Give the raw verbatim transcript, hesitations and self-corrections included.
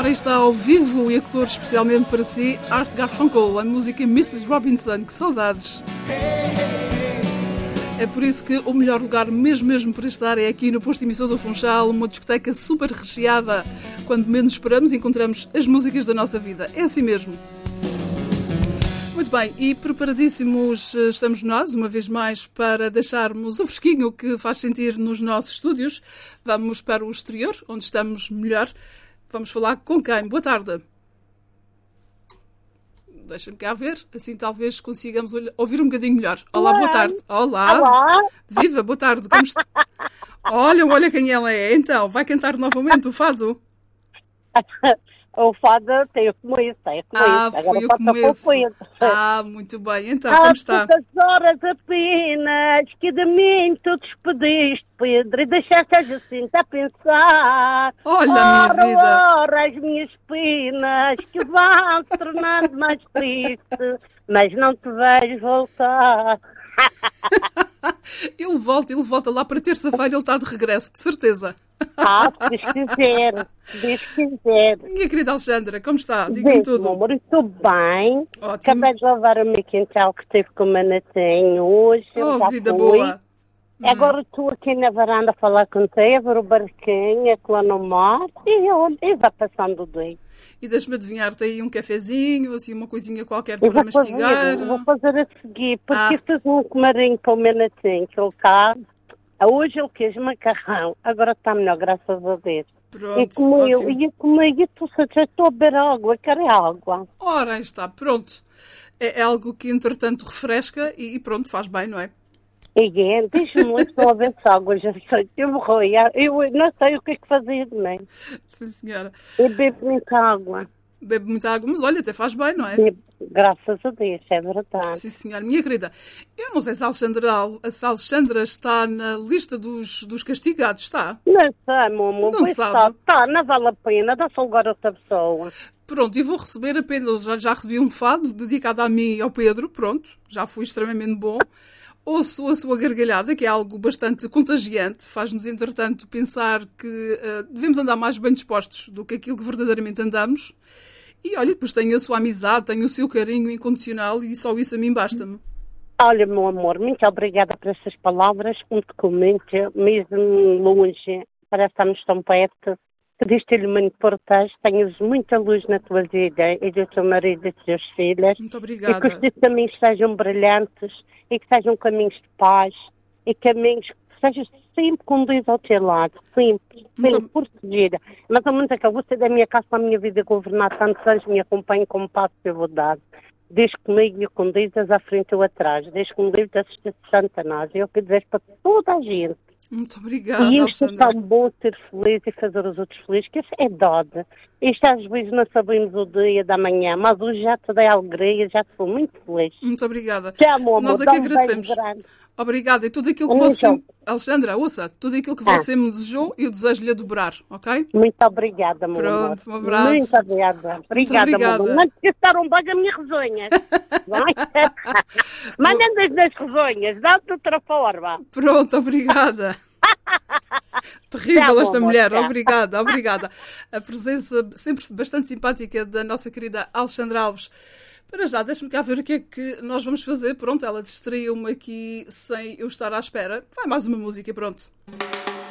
Ora, está ao vivo e a cor especialmente para si, Art Garfunkel, a música missus Robinson. Que saudades! É por isso que o melhor lugar mesmo mesmo para estar é aqui no Posto Emissor do Funchal, uma discoteca super recheada. Quando menos esperamos, encontramos as músicas da nossa vida. É assim mesmo. Muito bem, e preparadíssimos estamos nós, uma vez mais, para deixarmos o fresquinho que faz sentir nos nossos estúdios. Vamos para o exterior, onde estamos melhor. Vamos falar com quem? Boa tarde. Deixa-me cá ver, assim talvez consigamos ouvir um bocadinho melhor. Olá, Olá. Boa tarde. Olá. Olá. Viva, boa tarde. Como está? Olha, olha quem ela é. Então, vai cantar novamente o fado? O fado tem o começo, tem o começo. Ah, Agora foi o passa começo. para o fim. Ah, muito bem. Então, Há como está? poucas horas apenas que de mim tu despediste, Pedro, e deixaste a Jacinta a pensar. Olha, a ora, minha vida. ora, as minhas penas que vão se tornando mais triste, mas não te vejo voltar. Ele volta, ele volta lá para terça-feira, ele está de regresso, de certeza. Ah, se Deus quiser, se Deus quiser. Minha querida Alexandra, como está? Diga-me Bem, tudo. meu amor, estou bem. Ótimo. Acabei de lavar o meu quintal que teve com o Manatinho hoje. Oh, já vida fui. boa. Agora estou aqui na varanda a falar contigo, a ver o barquinho, aqui lá no mar, e eu, e vai passando o dia. E deixa-me adivinhar-te aí um cafezinho, assim, uma coisinha qualquer Eu para vou fazer, mastigar. vou fazer a seguir, porque Ah. fiz um comarinho para o Manatinho, que ele cá. Hoje ele quis macarrão, agora está melhor, graças a Deus. E Pronto, como eu, ótimo. e como eu, estou já estou a beber água, quero água. Ora, aí está, pronto. É, é algo que, entretanto, refresca e, e pronto, faz bem, não é? E é, diz-me muito a ver se água, já sei, eu morro, eu não sei o que é que fazia de mim. Sim, senhora. Eu bebo muita água, Bebe muita água, mas olha, até faz bem, não é? bebo, graças a Deus, é verdade. Sim, senhora. Minha querida, eu não sei se a Alexandra, se a Alexandra está na lista dos, dos castigados, está? Não sei, meu amor, Não pois sabe. está, tá, não vale a pena, dá só lugar a outra pessoa. Pronto, e vou receber apenas, já, já recebi um fado dedicado a mim e ao Pedro, pronto, já foi extremamente bom. Ouço a sua gargalhada, que é algo bastante contagiante, faz-nos, entretanto, pensar que uh, devemos andar mais bem dispostos do que aquilo que verdadeiramente andamos. E olha, depois tenho a sua amizade, tenho o seu carinho incondicional e só isso a mim basta-me. Olha, meu amor, muito obrigada por essas palavras, muito comente, mesmo longe, parece que estamos tão perto. Pediste-lhe muito portaste, tenhas muita luz na tua vida e do teu marido e dos teus filhos. Muito E que obrigada. os teus caminhos sejam brilhantes e que sejam caminhos de paz e caminhos que sejas sempre com Deus ao teu lado, sempre, Muito sempre protegida. Mas ao menos é que eu vou ser da minha casa para a minha vida governar tantos anos, me acompanho como passo que eu vou dar. Desde comigo e com Deus à frente ou atrás, desde com Deus da Santa Nós. Eu quero dizer para toda a gente. Muito obrigada, E isto é Alexandra. tão bom ser feliz e fazer os outros felizes, que isso é dose. Isto às vezes não sabemos o dia da manhã, mas hoje já te dei alegria, já te sou muito feliz. Muito obrigada. Te amo, amor, Nós é dá que um beijo agradecemos. grande. Obrigada. E tudo aquilo que Um você... beijão. Alexandra, ouça, tudo aquilo que Ah. você me desejou, eu desejo-lhe a dobrar, ok? Muito obrigada, meu Pronto, amor. um abraço. Muito obrigada. Obrigada, meu obrigada. amor. Não te esqueçam um beijo a minha risonha. Mandem-nas nas risonhas, dá-te de outra forma. Pronto, obrigada. Terrível Tchau, esta amor, mulher, tchau. obrigada, obrigada. A presença sempre bastante simpática da nossa querida Alexandra Alves. Para já, deixa-me cá ver o que é que nós vamos fazer. Pronto, ela distraiu-me aqui sem eu estar à espera. Vai mais uma música, pronto.